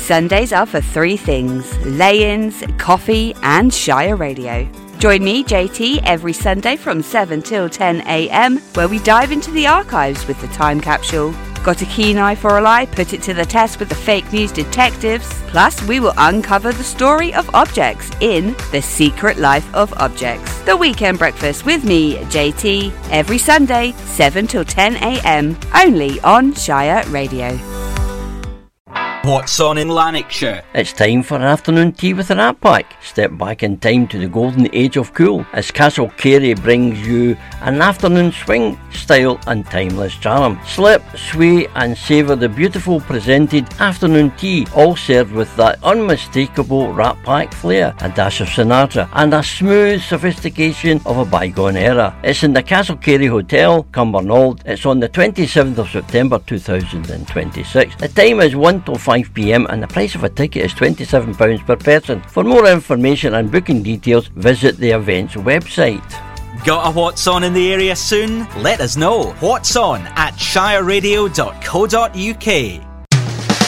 Sundays are for three things: lay-ins, coffee and Shire Radio. Join me, JT, every Sunday from 7 till 10 a.m, where we dive into the archives with the Time Capsule. Got a keen eye for a lie? Put it to the test with the fake news detectives. Plus, we will uncover the story of objects in The Secret Life of Objects. The Weekend Breakfast with me, JT, every Sunday, 7 till 10 a.m, only on Shire Radio. What's on in Lanarkshire? It's time for an afternoon tea with a Rat Pack. Step back in time to the golden age of cool as Castle Carey brings you an afternoon swing, style and timeless charm. Slip, sway and savour the beautiful presented afternoon tea, all served with that unmistakable Rat Pack flair, a dash of Sinatra and a smooth sophistication of a bygone era. It's in the Castle Carey Hotel, Cumbernauld. It's on the 27th of September 2026. The time is 1 till 5 p.m. and the price of a ticket is £27 per person. For more information and booking details, visit the event's website. Got a What's On in the area soon? Let us know. What's On at shireradio.co.uk.